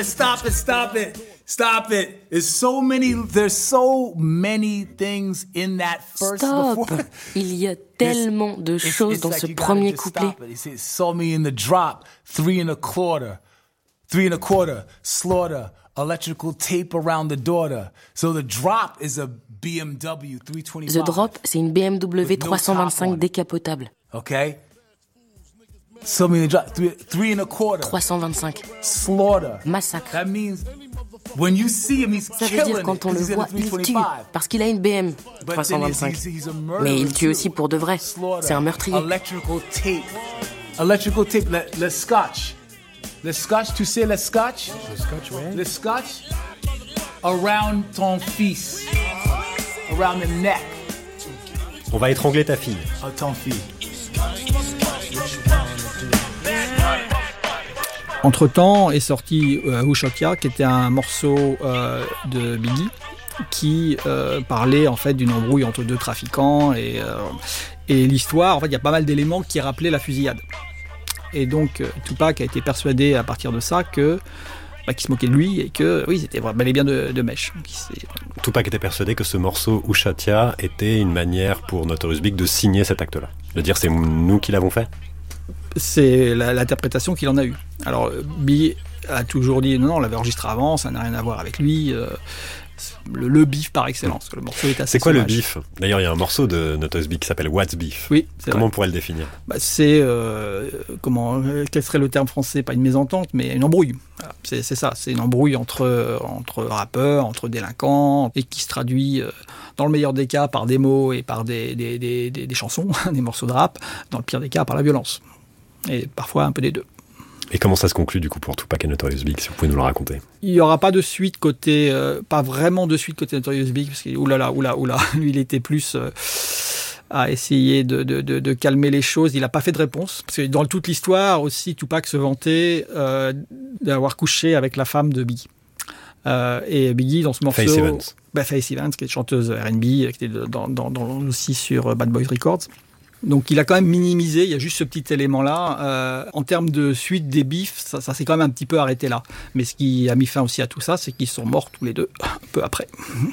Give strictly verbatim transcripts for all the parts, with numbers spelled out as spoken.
it, stop it, stop it, stop it. There's so many, there's so many things in that first. Stop. Before. Il y a tellement de choses dans ce premier couplet. He said, saw me in the drop, three and a quarter, three and a quarter, slaughter, electrical tape around the daughter. So the drop is a B M W three twenty-five. The Drop, c'est une B M W trois cent vingt-cinq décapotable. Okay. So me in the drop, three, three and a quarter. trois cent vingt-cinq. Slaughter. Massacre. That means when you see him, he's Ça veut dire quand on le voit, il tue parce qu'il a une B M trois cent vingt-cinq. Mais il tue aussi pour de vrai. C'est un meurtrier. Electrical tape. Electrical tape. Le, le scotch. Le scotch, tu sais le scotch? Le scotch, ouais. Le scotch around ton fils. Around the neck. On va étrangler ta fille. Oh, ton fils. Entre-temps est sorti euh, Who Shot Ya, qui était un morceau euh, de Biggie qui euh, parlait en fait d'une embrouille entre deux trafiquants et, euh, et l'histoire, en fait il y a pas mal d'éléments qui rappelaient la fusillade. Et donc euh, Tupac a été persuadé à partir de ça que bah, qu'il se moquait de lui et que oui c'était bel et bien de, de mèche. Tupac était persuadé que ce morceau Who Shot Ya était une manière pour Notorious Big de signer cet acte-là, de dire c'est nous qui l'avons fait. C'est la, l'interprétation qu'il en a eue. Alors, Biggie a toujours dit non, non, on l'avait enregistré avant, ça n'a rien à voir avec lui. Euh, le, le beef par excellence. Le morceau est assez C'est quoi sauvage. Le beef? D'ailleurs, il y a un morceau de Notorious Big qui s'appelle What's Beef. Oui. Comment vrai. on pourrait le définir? Bah, c'est euh, comment quel serait le terme français? Pas une mésentente, mais une embrouille. Voilà, c'est, c'est ça. C'est une embrouille entre entre rappeurs, entre délinquants, et qui se traduit euh, dans le meilleur des cas par des mots et par des des des, des, des chansons, des morceaux de rap. Dans le pire des cas, par la violence. Et parfois un peu des deux. Et comment ça se conclut du coup pour Tupac et Notorious Big, si vous pouvez nous le raconter? Il n'y aura pas de suite côté, euh, pas vraiment de suite côté Notorious Big, parce que oulala, oulala, oulala, lui il était plus euh, à essayer de, de, de, de calmer les choses. Il n'a pas fait de réponse, parce que dans toute l'histoire aussi, Tupac se vantait euh, d'avoir couché avec la femme de Biggie. Euh, et Biggie dans ce morceau, Faith Evans, bah, Faith Evans, qui est chanteuse R and B, qui était dans, dans, dans, aussi sur Bad Boys Records. Donc il a quand même minimisé, il y a juste ce petit élément-là. Euh, en termes de suite des bifs, ça, ça s'est quand même un petit peu arrêté là. Mais ce qui a mis fin aussi à tout ça, c'est qu'ils sont morts tous les deux, un peu après.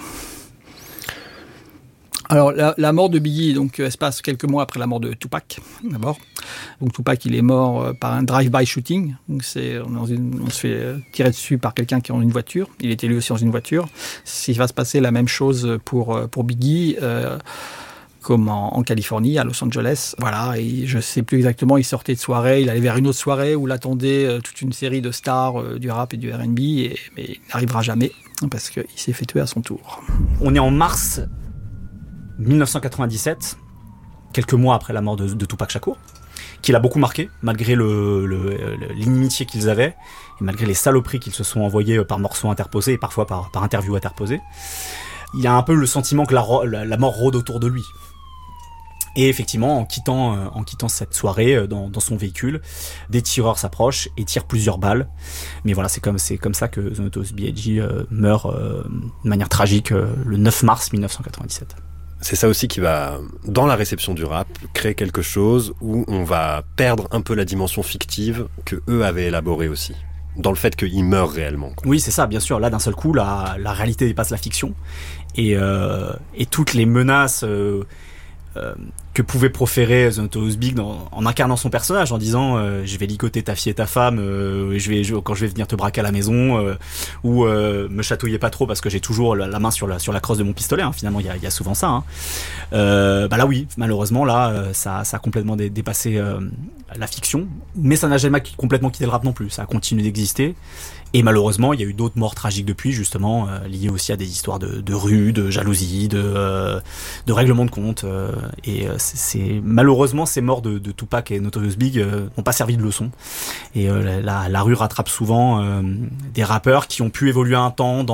Alors la, la mort de Biggie, donc, elle se passe quelques mois après la mort de Tupac, d'abord. Donc Tupac, il est mort par un drive-by shooting. Donc c'est, on, une, on se fait tirer dessus par quelqu'un qui est dans une voiture. Il était lui aussi dans une voiture. Il va se passer la même chose pour, pour Biggie. Euh, comme en, en Californie, à Los Angeles. Voilà, et je sais plus exactement, il sortait de soirée, il allait vers une autre soirée où l'attendait euh, toute une série de stars euh, du rap et du R and B, et, mais il n'arrivera jamais, parce qu'il s'est fait tuer à son tour. On est en mars dix-neuf cent quatre-vingt-dix-sept, quelques mois après la mort de, de Tupac Shakur, qui l'a beaucoup marqué, malgré le, le, l'inimitié qu'ils avaient, et malgré les saloperies qu'ils se sont envoyées par morceaux interposés, et parfois par, par interviews interposées. Il a un peu le sentiment que la, la, la mort rôde autour de lui. Et effectivement, en quittant, euh, en quittant cette soirée euh, dans, dans son véhicule, des tireurs s'approchent et tirent plusieurs balles. Mais voilà, c'est comme, c'est comme ça que The Notorious B I G euh, meurt euh, de manière tragique euh, le neuf mars dix-neuf cent quatre-vingt-dix-sept. C'est ça aussi qui va, dans la réception du rap, créer quelque chose où on va perdre un peu la dimension fictive que eux avaient élaborée aussi. Dans le fait qu'il meurt réellement, quoi. Oui, c'est ça, bien sûr. Là, d'un seul coup, la, la réalité dépasse la fiction. Et, euh, et toutes les menaces euh, euh, que pouvait proférer The Notorious Big dans, en incarnant son personnage, en disant euh, je vais ligoter ta fille et ta femme, euh, je vais je, quand je vais venir te braquer à la maison, euh, ou euh, me chatouiller pas trop parce que j'ai toujours la, la main sur la sur la crosse de mon pistolet. Hein, finalement, il y a, y a souvent ça. Hein. Euh, bah là, oui, malheureusement, là, ça, ça a complètement dé, dépassé euh, la fiction, mais ça n'a jamais complètement quitté le rap non plus. Ça a continué d'exister. Et malheureusement, il y a eu d'autres morts tragiques depuis, justement, euh, liées aussi à des histoires de, de rue, de jalousie, de, euh, de règlement de compte. Euh, et euh, c'est, c'est malheureusement ces morts de, de Tupac et Notorious Big euh, n'ont pas servi de leçon. Et euh, la, la rue rattrape souvent euh, des rappeurs qui ont pu évoluer un temps dans